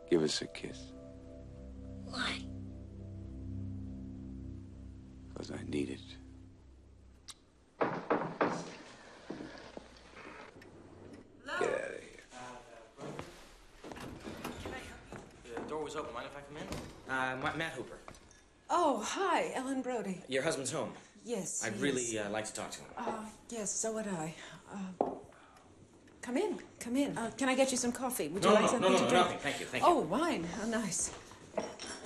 Give us a kiss. Why? Because I need it. Get out of here. The door was open. Mind if I come in? Matt Hooper. Oh, hi, Ellen Brody. Your husband's home. Yes. I'd really like to talk to him. Yes, so would I. Come in, come in. Can I get you some coffee? Would you No, like no, something no, to no, drink? nothing. Thank you, thank you. Oh, wine. How nice.